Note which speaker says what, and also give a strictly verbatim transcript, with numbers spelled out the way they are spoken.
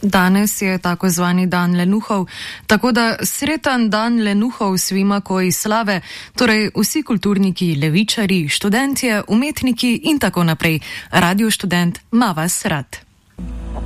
Speaker 1: Danes je tako zvani dan lenuhov, tako da sretan dan lenuhov svima koji slave, torej vsi kulturniki, levičari, študentje, umetniki in tako naprej. Radio Študent ma vas rad.